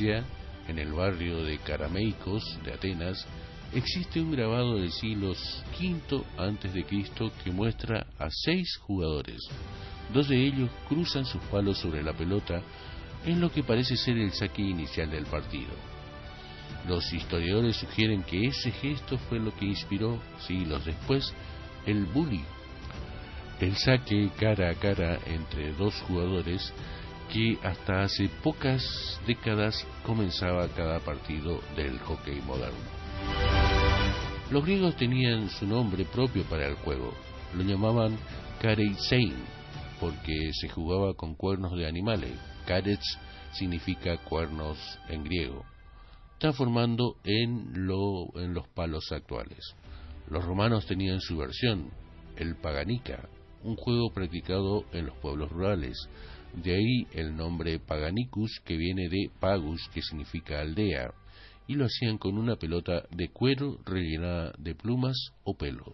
Grecia, en el barrio de Karameikos de Atenas, existe un grabado del siglo V a.C. que muestra a 6 jugadores. 2 de ellos cruzan sus palos sobre la pelota en lo que parece ser el saque inicial del partido. Los historiadores sugieren que ese gesto fue lo que inspiró, siglos después, el bully, el saque cara a cara entre 2 jugadores que hasta hace pocas décadas comenzaba cada partido del hockey moderno. Los griegos tenían su nombre propio para el juego, lo llamaban kareisein, porque se jugaba con cuernos de animales. Karets significa cuernos en griego, transformando en los palos actuales. Los romanos tenían su versión, el paganica, un juego practicado en los pueblos rurales. De ahí el nombre paganicus, que viene de pagus, que significa aldea, y lo hacían con una pelota de cuero rellenada de plumas o pelo.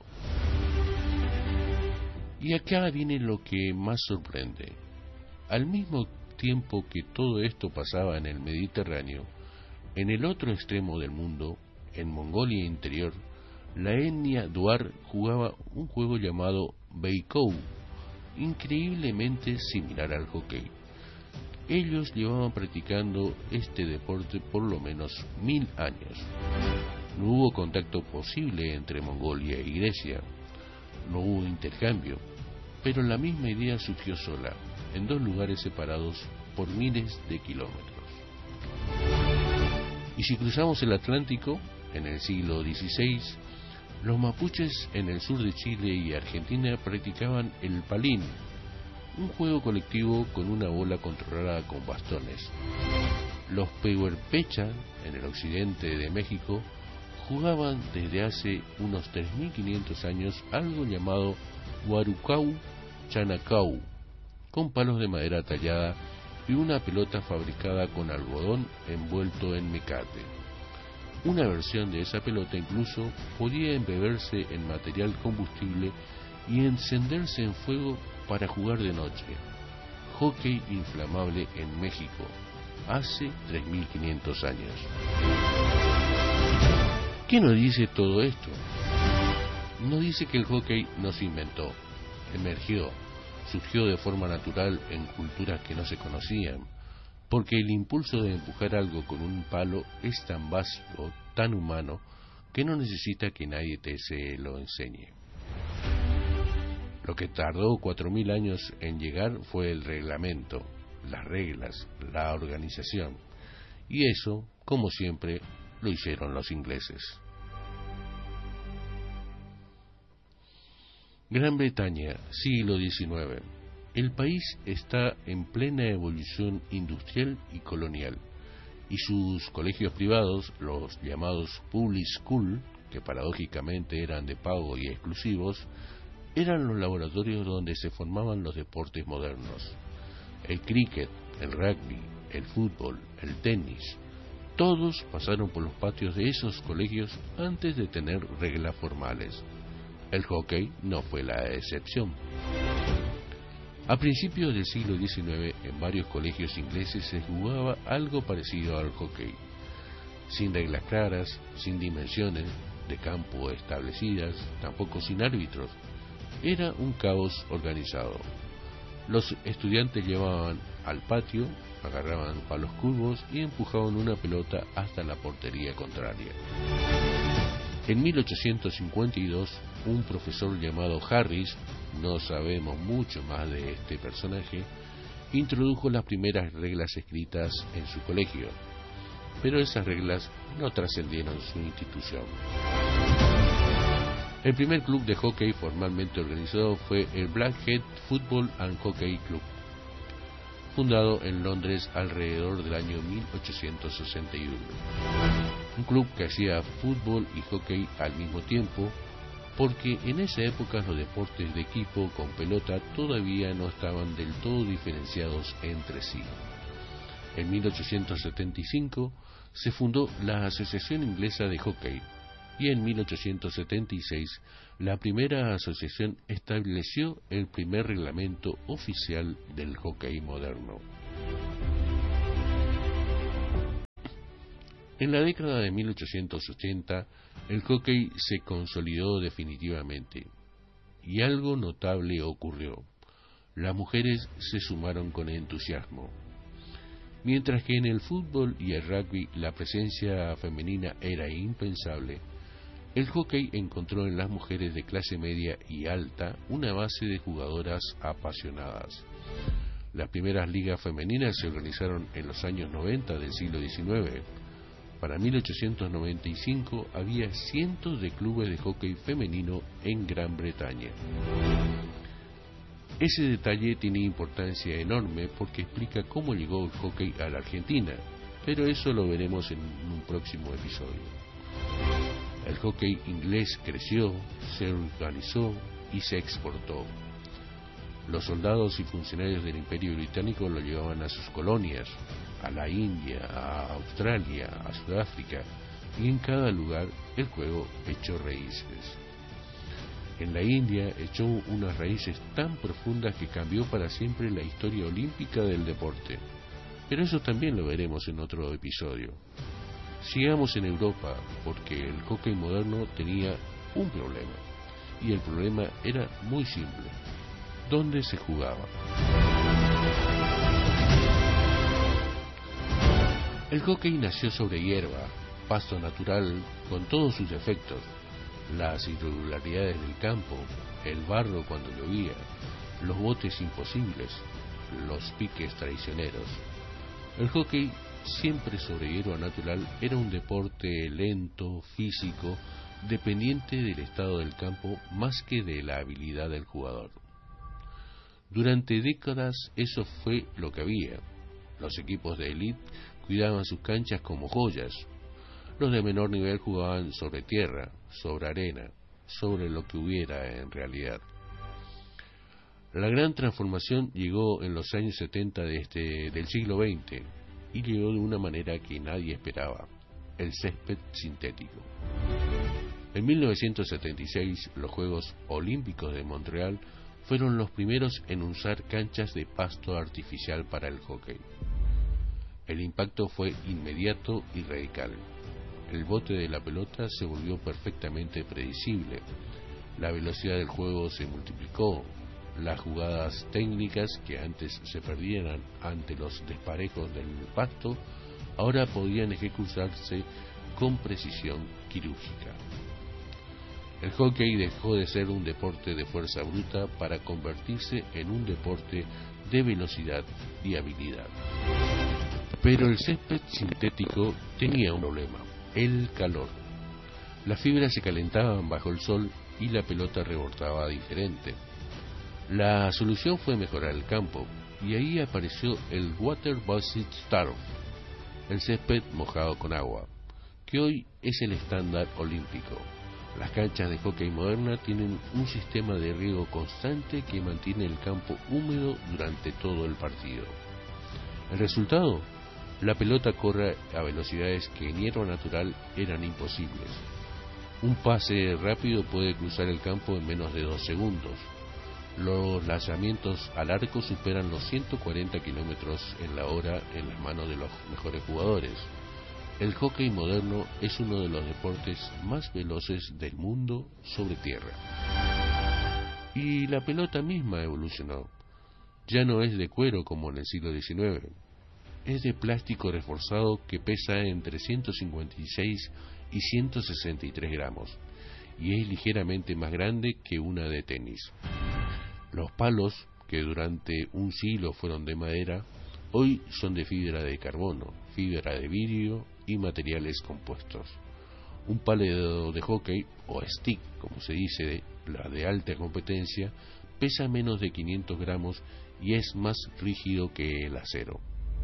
Y acá viene lo que más sorprende. Al mismo tiempo que todo esto pasaba en el Mediterráneo, en el otro extremo del mundo, en Mongolia Interior, la etnia Duar jugaba un juego llamado Beikou, increíblemente similar al hockey. Ellos llevaban practicando este deporte por lo menos 1000 años. No hubo contacto posible entre Mongolia y Grecia, no hubo intercambio, pero la misma idea surgió sola, en 2 lugares separados por miles de kilómetros. Y si cruzamos el Atlántico, en el siglo XVI, los mapuches en el sur de Chile y Argentina practicaban el palín, un juego colectivo con una bola controlada con bastones. Los pehuerpecha, en el occidente de México, jugaban desde hace unos 3500 años algo llamado huarucau chanacau, con palos de madera tallada y una pelota fabricada con algodón envuelto en mecate. Una versión de esa pelota incluso podía embeberse en material combustible y encenderse en fuego para jugar de noche. Hockey inflamable en México, hace 3500 años. ¿Qué nos dice todo esto? Nos dice que el hockey no se inventó, emergió, surgió de forma natural en culturas que no se conocían, porque el impulso de empujar algo con un palo es tan básico, tan humano, que no necesita que nadie se lo enseñe. Lo que tardó 4000 años en llegar fue el reglamento, las reglas, la organización, y eso, como siempre, lo hicieron los ingleses. Gran Bretaña, siglo XIX. El país está en plena evolución industrial y colonial, y sus colegios privados, los llamados public school, que paradójicamente eran de pago y exclusivos, eran los laboratorios donde se formaban los deportes modernos. El cricket, el rugby, el fútbol, el tenis, todos pasaron por los patios de esos colegios antes de tener reglas formales. El hockey no fue la excepción. A principios del siglo XIX, en varios colegios ingleses se jugaba algo parecido al hockey, sin reglas claras, sin dimensiones de campo establecidas, tampoco sin árbitros. Era un caos organizado. Los estudiantes llevaban al patio, agarraban palos curvos y empujaban una pelota hasta la portería contraria. En 1852, un profesor llamado Harris, no sabemos mucho más de este personaje, introdujo las primeras reglas escritas en su colegio, pero esas reglas no trascendieron su institución. El primer club de hockey formalmente organizado fue el Blackheath Football and Hockey Club, fundado en Londres alrededor del año 1861. Un club que hacía fútbol y hockey al mismo tiempo, porque en esa época los deportes de equipo con pelota todavía no estaban del todo diferenciados entre sí. En 1875 se fundó la Asociación Inglesa de Hockey y en 1876 la primera asociación estableció el primer reglamento oficial del hockey moderno. En la década de 1880, el hockey se consolidó definitivamente, y algo notable ocurrió. Las mujeres se sumaron con entusiasmo. Mientras que en el fútbol y el rugby la presencia femenina era impensable, el hockey encontró en las mujeres de clase media y alta una base de jugadoras apasionadas. Las primeras ligas femeninas se organizaron en los años 90 del siglo XIX. Para 1895 había cientos de clubes de hockey femenino en Gran Bretaña. Ese detalle tiene importancia enorme porque explica cómo llegó el hockey a la Argentina, pero eso lo veremos en un próximo episodio. El hockey inglés creció, se organizó y se exportó. Los soldados y funcionarios del Imperio Británico lo llevaban a sus colonias, a la India, a Australia, a Sudáfrica, y en cada lugar el juego echó raíces. En la India echó unas raíces tan profundas que cambió para siempre la historia olímpica del deporte. Pero eso también lo veremos en otro episodio. Sigamos en Europa, porque el hockey moderno tenía un problema, y el problema era muy simple: ¿dónde se jugaba? El hockey nació sobre hierba, pasto natural, con todos sus defectos, las irregularidades del campo, el barro cuando llovía, los botes imposibles, los piques traicioneros. El hockey, siempre sobre hierba natural, era un deporte lento, físico, dependiente del estado del campo más que de la habilidad del jugador. Durante décadas eso fue lo que había. Los equipos de élite cuidaban sus canchas como joyas. Los de menor nivel jugaban sobre tierra, sobre arena, sobre lo que hubiera en realidad. La gran transformación llegó en los años 70 del siglo XX y llegó de una manera que nadie esperaba: el césped sintético. En 1976, los Juegos Olímpicos de Montreal fueron los primeros en usar canchas de pasto artificial para el hockey. El impacto fue inmediato y radical. El bote de la pelota se volvió perfectamente predecible. La velocidad del juego se multiplicó. Las jugadas técnicas que antes se perdían ante los desparejos del pasto, ahora podían ejecutarse con precisión quirúrgica. El hockey dejó de ser un deporte de fuerza bruta para convertirse en un deporte de velocidad y habilidad. Pero el césped sintético tenía un problema: el calor. Las fibras se calentaban bajo el sol y la pelota rebotaba diferente. La solución fue mejorar el campo, y ahí apareció el Water-Based Turf, el césped mojado con agua, que hoy es el estándar olímpico. Las canchas de hockey moderna tienen un sistema de riego constante que mantiene el campo húmedo durante todo el partido. ¿El resultado? La pelota corre a velocidades que en hierba natural eran imposibles. Un pase rápido puede cruzar el campo en menos de 2 segundos. Los lanzamientos al arco superan los 140 kilómetros en la hora en las manos de los mejores jugadores. El hockey moderno es uno de los deportes más veloces del mundo sobre tierra. Y la pelota misma evolucionó. Ya no es de cuero como en el siglo XIX. Es de plástico reforzado que pesa entre 156 y 163 gramos y es ligeramente más grande que una de tenis. Los palos, que durante un siglo fueron de madera, hoy son de fibra de carbono, fibra de vidrio y materiales compuestos. Un palo de hockey, o stick como se dice, la de alta competencia, pesa menos de 500 gramos y es más rígido que el acero.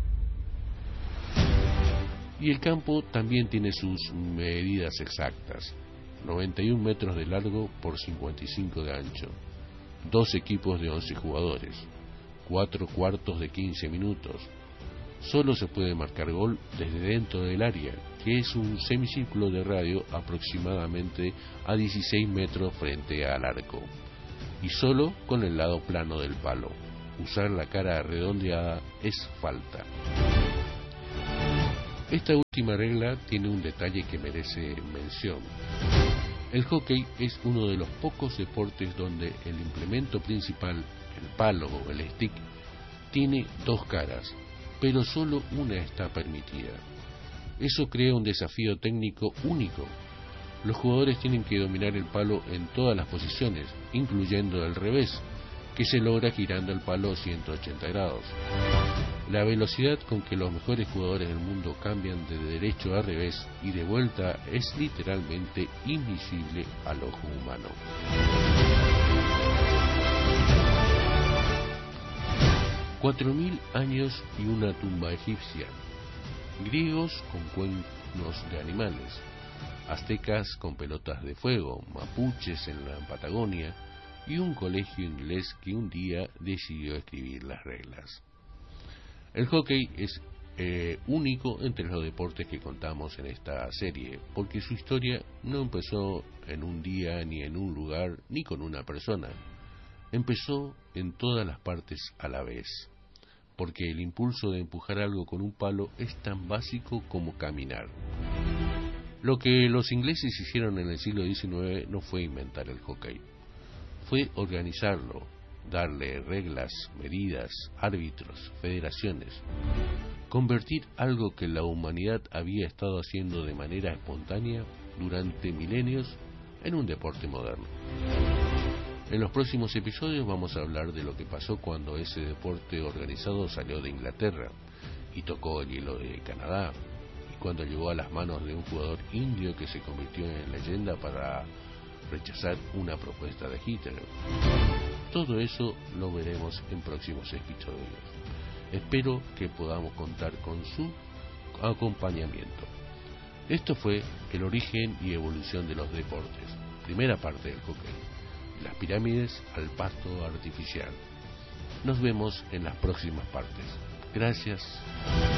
Y el campo también tiene sus medidas exactas: 91 metros de largo por 55 de ancho, 2 equipos de 11 jugadores, 4 cuartos de 15 minutos. Solo se puede marcar gol desde dentro del área, que es un semicírculo de radio aproximadamente a 16 metros frente al arco, y solo con el lado plano del palo. Usar la cara redondeada es falta. Esta última regla tiene un detalle que merece mención. El hockey es uno de los pocos deportes donde el implemento principal, el palo o el stick, tiene dos caras, pero solo una está permitida. Eso crea un desafío técnico único. Los jugadores tienen que dominar el palo en todas las posiciones, incluyendo el revés, que se logra girando el palo 180 grados. La velocidad con que los mejores jugadores del mundo cambian de derecho a revés y de vuelta es literalmente invisible al ojo humano. 4000 años y una tumba egipcia, griegos con cuernos de animales, aztecas con pelotas de fuego, mapuches en la Patagonia y un colegio inglés que un día decidió escribir las reglas. El hockey es único entre los deportes que contamos en esta serie, porque su historia no empezó en un día, ni en un lugar, ni con una persona. Empezó en todas las partes a la vez, porque el impulso de empujar algo con un palo es tan básico como caminar. Lo que los ingleses hicieron en el siglo XIX no fue inventar el hockey, fue organizarlo, darle reglas, medidas, árbitros, federaciones, convertir algo que la humanidad había estado haciendo de manera espontánea durante milenios en un deporte moderno. En los próximos episodios vamos a hablar de lo que pasó cuando ese deporte organizado salió de Inglaterra y tocó el hielo de Canadá, y cuando llegó a las manos de un jugador indio que se convirtió en leyenda para rechazar una propuesta de Hitler. Todo eso lo veremos en próximos episodios. Espero que podamos contar con su acompañamiento. Esto fue el origen y evolución de los deportes. Primera parte del hockey. Las pirámides al pasto artificial. Nos vemos en las próximas partes. Gracias.